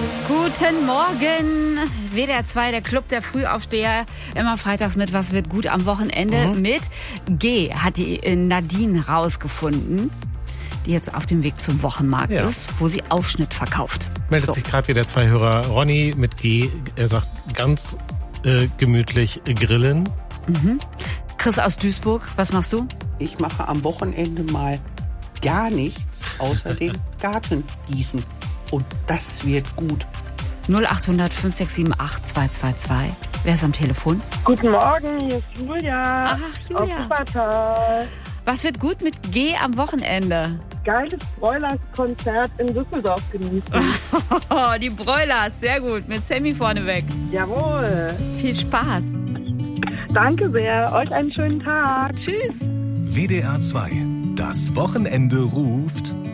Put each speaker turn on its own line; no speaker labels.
Guten Morgen. WDR 2, der Club der Frühaufsteher. Immer freitags mit Was wird gut am Wochenende. Mit G hat die Nadine rausgefunden, die jetzt auf dem Weg zum Wochenmarkt ist, wo sie Aufschnitt verkauft.
Meldet sich gerade wieder zwei Hörer. Ronny mit G, er sagt ganz gemütlich grillen.
Chris aus Duisburg, was machst du?
Ich mache am Wochenende mal gar nichts außer den Garten gießen. Und das wird gut.
0800 5678 222. Wer ist am Telefon?
Guten Morgen, hier ist Julia.
Ach, Julia.
Aus Wuppertal.
Was wird gut mit G am Wochenende?
Geiles Broilers-Konzert in Düsseldorf genießen.
Die Broilers, sehr gut. Mit Sammy vorneweg.
Jawohl.
Viel Spaß.
Danke sehr. Euch einen schönen Tag.
Tschüss.
WDR 2. Das Wochenende ruft.